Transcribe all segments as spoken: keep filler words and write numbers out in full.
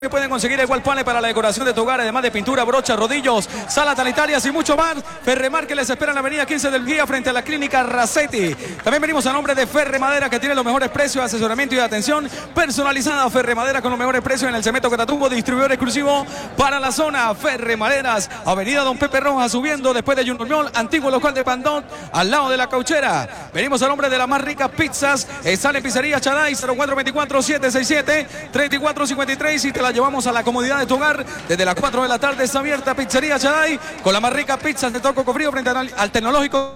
que pueden conseguir el wall panel para la decoración de tu hogar, además de pintura, brocha, rodillos, salas sanitarias y mucho más. Ferremar, que les espera en la avenida quince del Vigía frente a la clínica Racetti. También venimos a nombre de Ferre Madera, que tiene los mejores precios, asesoramiento y atención personalizada. Ferre Madera con los mejores precios en el cemento Catatumbo, distribuidor exclusivo para la zona. Ferre Maderas, avenida Don Pepe Rojas, subiendo después de Junior, antiguo local de Pandón, al lado de la Cauchera. Venimos a nombre de las más ricas pizzas. Sale Pizzería Chaday, cero cuatro veinticuatro, siete seis siete, treinta y cuatro cincuenta y tres, y te la llevamos a la comodidad de tu hogar. Desde las cuatro de la tarde está abierta Pizzería Chaday con la más rica pizza de Toco Cofrío frente al, al Tecnológico.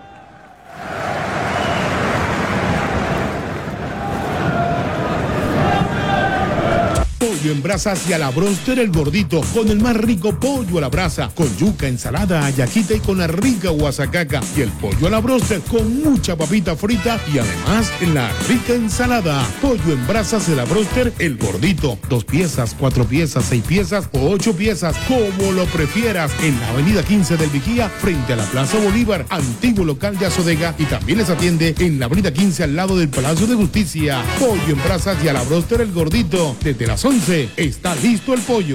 Pollo en brasas y a la bróster El Gordito, con el más rico pollo a la brasa, con yuca, ensalada, ayaquita y con la rica guasacaca. Y el pollo a la bróster con mucha papita frita y además la rica ensalada. Pollo en brasas de la bróster El Gordito. Dos piezas, cuatro piezas, seis piezas o ocho piezas, como lo prefieras. En la avenida quince del Vigía, frente a la Plaza Bolívar, antiguo local de Azodega. Y también les atiende en la avenida quince al lado del Palacio de Justicia. Pollo en brasas y a la bróster El Gordito. Desde las once está listo el pollo.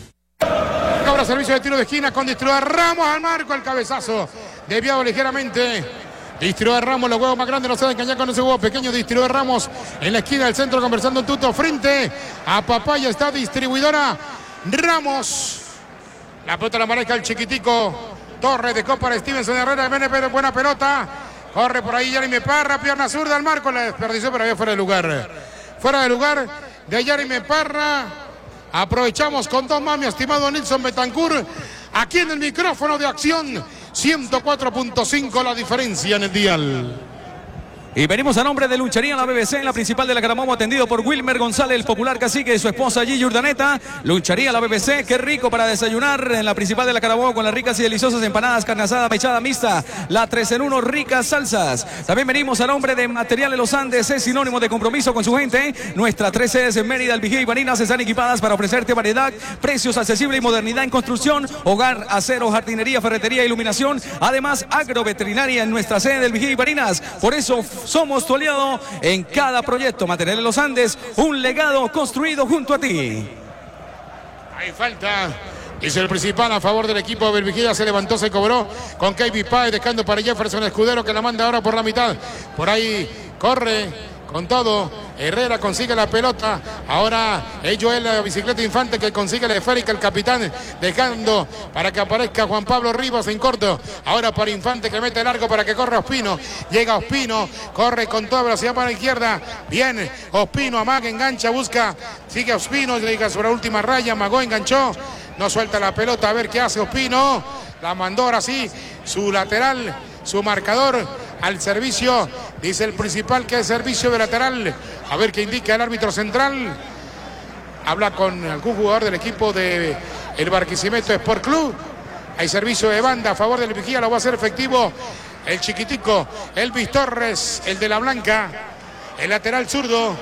Ahora servicio de tiro de esquina con distribuidor Ramos al marco, el cabezazo desviado ligeramente. Distribuidor Ramos, los huevos más grandes no se dan cañar con ese huevo pequeño. Distribuidor Ramos en la esquina del centro conversando un tuto frente a Papaya. Está distribuidora Ramos. La pelota la maneja el chiquitico Torres de Copa de Stevenson Herrera. Viene de buena pelota. Corre por ahí Jeremy Parra, pierna zurda al marco. La desperdició, pero había fuera de lugar. Fuera de lugar de Jeremy Parra. Aprovechamos con dos más, mi estimado Nilson Betancourt. Aquí en el micrófono de Acción, ciento cuatro punto cinco la diferencia en el dial. Y venimos a nombre de Luchería La B B C, en la principal de la Caramomo, atendido por Wilmer González, el popular cacique, y su esposa Gigi Urdaneta. Luchería La B B C, qué rico para desayunar en la principal de la Caramomo, con las ricas y deliciosas empanadas, carne asada, mechada mixta, la tres en uno, ricas salsas. También venimos a nombre de Materiales Los Andes, es sinónimo de compromiso con su gente. Nuestras tres sedes en Mérida, El Vigía y Barinas están equipadas para ofrecerte variedad, precios accesibles y modernidad en construcción, hogar, acero, jardinería, ferretería, iluminación. Además, agroveterinaria en nuestra sede del Vigía y Barinas. Por eso somos tu aliado en cada proyecto. Materiales Los Andes, un legado construido junto a ti. Hay falta, dice el principal a favor del equipo de Vigía. Se levantó, se cobró con K B Páez, dejando para Jefferson Escudero, que la manda ahora por la mitad. Por ahí corre con todo. Herrera consigue la pelota. Ahora es Joel, la bicicleta Infante, que consigue la esférica, el capitán, dejando para que aparezca Juan Pablo Rivas en corto. Ahora para Infante, que mete largo para que corra Ospino. Llega Ospino, corre con toda velocidad para la izquierda. Bien, Ospino amaga, engancha, busca. Sigue Ospino, llega sobre la última raya. Amagó, enganchó. No suelta la pelota, a ver qué hace Ospino. La mandó ahora sí, su lateral, su marcador al servicio, dice el principal que es servicio de lateral. A ver qué indica el árbitro central. Habla con algún jugador del equipo de el Barquisimeto Sport Club. Hay servicio de banda a favor del Vigía, lo va a hacer efectivo el chiquitico Elvis Torres, el de la Blanca, el lateral zurdo.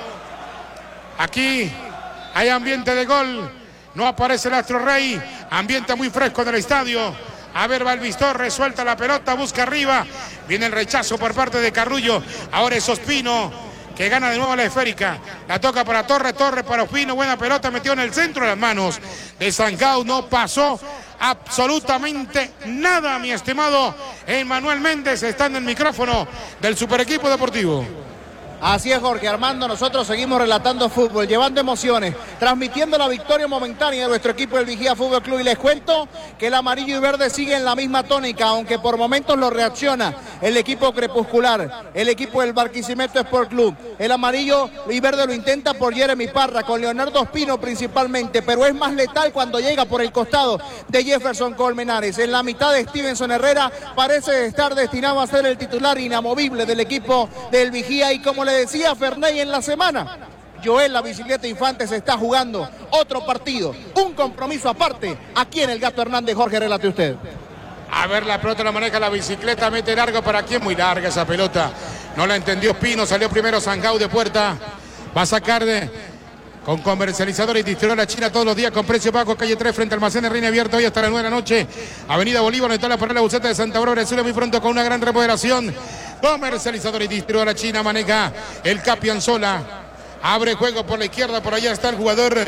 Aquí hay ambiente de gol, no aparece el Astro Rey, ambiente muy fresco en el estadio. A ver, va Elvis Torres, suelta la pelota, busca arriba. Viene el rechazo por parte de Carrullo. Ahora es Ospino, que gana de nuevo la esférica. La toca para Torres, Torres para Ospino. Buena pelota, metió en el centro de las manos de Sangao. No pasó absolutamente nada, mi estimado Emmanuel Méndez. Está en el micrófono del Super Equipo Deportivo. Así es, Jorge Armando, nosotros seguimos relatando fútbol, llevando emociones, transmitiendo la victoria momentánea de nuestro equipo del Vigía Fútbol Club. Y les cuento que el amarillo y verde sigue en la misma tónica, aunque por momentos lo reacciona el equipo crepuscular, el equipo del Barquisimeto Sport Club. El amarillo y verde lo intenta por Jeremy Parra, con Leonardo Ospino principalmente, pero es más letal cuando llega por el costado de Jefferson Colmenares. En la mitad de Stevenson Herrera parece estar destinado a ser el titular inamovible del equipo del Vigía. Y como le decía Ferney en la semana, Joel, la bicicleta Infante, se está jugando otro partido, un compromiso aparte aquí en el Gato Hernández. Jorge, relate usted. A ver, la pelota la maneja la bicicleta, mete largo para quién, muy larga esa pelota. No la entendió Ospino, salió primero Sangao de puerta. Va a sacar de con comercializadores y distribuidora China todos los días con precio bajo, calle tres frente al almacén de Reina, abierto hoy hasta las nueve de la noche. Avenida Bolívar, donde está la parada buceta de Santa Bárbara del Sur, muy pronto con una gran remodelación. Comercializador y distribuidora China, maneja el Capianzola. Abre juego por la izquierda, por allá está el jugador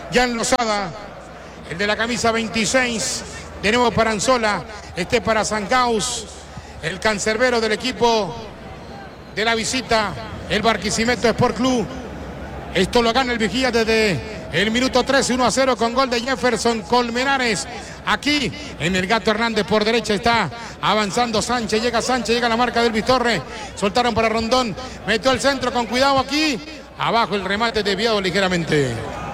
Jan Lozada, el de la camisa veintiséis, de nuevo para Anzola, este para Sancaus, el cancerbero del equipo de la visita, el Barquisimeto Sport Club. Esto lo gana el Vigía desde el minuto trece, uno a cero con gol de Jefferson Colmenares. Aquí en el Gato Hernández por derecha está avanzando Sánchez, llega Sánchez, llega la marca del Vistorre, soltaron para Rondón, metió el centro con cuidado aquí, abajo el remate desviado ligeramente.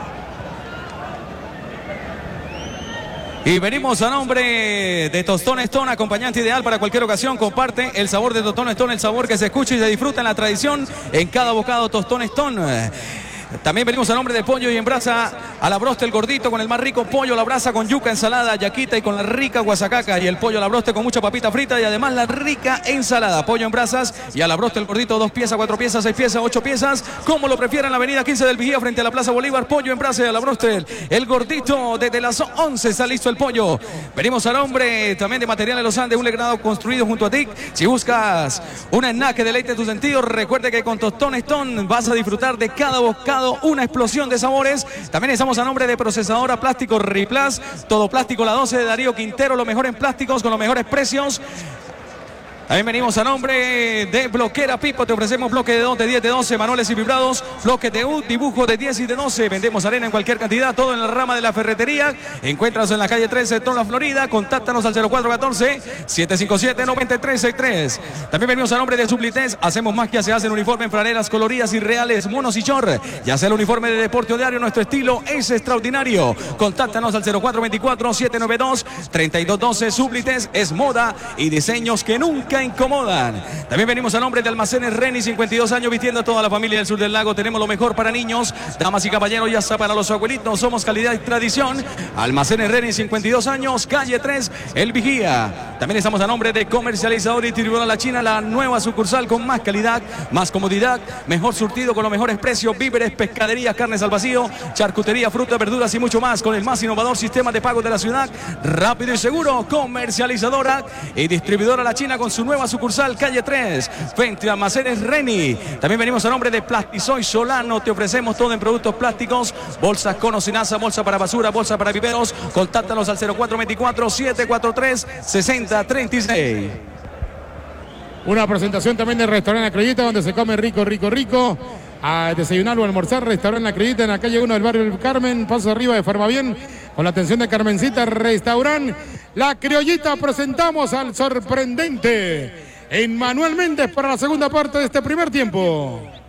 Y venimos a nombre de Tostón Stone, acompañante ideal para cualquier ocasión. Comparte el sabor de Tostón Stone, el sabor que se escucha y se disfruta en la tradición en cada bocado. Tostón Stone. También venimos a nombre de Pollo y en Brasa a la broste el gordito con el más rico pollo a la brasa con yuca, ensalada, yaquita y con la rica guasacaca, y el pollo a la broste con mucha papita frita y además la rica ensalada. Pollo en brasas y a la broste el gordito, dos piezas, cuatro piezas, seis piezas, ocho piezas, como lo prefieran, la avenida quince del Vigía frente a la Plaza Bolívar. Pollo en brasa y a la broste el gordito, desde las once está listo el pollo. Venimos a nombre también de Materiales Los Andes, un legado construido junto a ti. Si buscas una snack que deleite tus sentidos, recuerde que con Tostón Stone vas a disfrutar de cada bocado una explosión de sabores. También estamos a nombre de Procesadora Plástico Riplas, todo plástico la doce de Darío Quintero, lo mejor en plásticos con los mejores precios. También venimos a nombre de Bloquera Pipo, te ofrecemos bloque de dos, de diez, de doce, manuales y vibrados, bloque de U, dibujo de diez y de doce, vendemos arena en cualquier cantidad, todo en la rama de la ferretería. Encuéntranos en la calle trece, en la Florida, contáctanos al cero cuatro uno cuatro, siete cinco siete, nueve tres seis tres. También venimos a nombre de Suplites, hacemos magia, se hacen uniforme en franelas coloridas y reales, monos y short, ya sea el uniforme de deporte o diario, nuestro estilo es extraordinario. Contáctanos al cero cuatro dos cuatro, siete nueve dos, tres dos uno dos. Suplites es moda y diseños que nunca incomodan. También venimos a nombre de Almacenes Reni, cincuenta y dos años vistiendo a toda la familia del sur del lago. Tenemos lo mejor para niños, damas y caballeros, ya está para los abuelitos. Somos calidad y tradición. Almacenes Reni, cincuenta y dos años, calle tres, El Vigía. También estamos a nombre de Comercializador y Distribuidora La China, la nueva sucursal con más calidad, más comodidad, mejor surtido con los mejores precios, víveres, pescaderías, carnes al vacío, charcutería, frutas, verduras y mucho más, con el más innovador sistema de pago de la ciudad, rápido y seguro. Comercializadora y Distribuidora La China con su nueva sucursal, calle tres, frente a Almacenes Reni. También venimos a nombre de Plastisoy Solano, te ofrecemos todo en productos plásticos, bolsas con o sin asa, bolsa para basura, bolsa para viveros. Contáctanos al cero cuatro dos cuatro, siete cuatro tres, seis cero tres seis. Una presentación también del restaurante La Criollita, donde se come rico, rico, rico. A desayunar o almorzar, restaurante La Criollita en la calle uno del barrio del Carmen, paso arriba de Farmabien, con la atención de Carmencita, restaurante La Criollita. Presentamos al sorprendente Emmanuel Méndez para la segunda parte de este primer tiempo.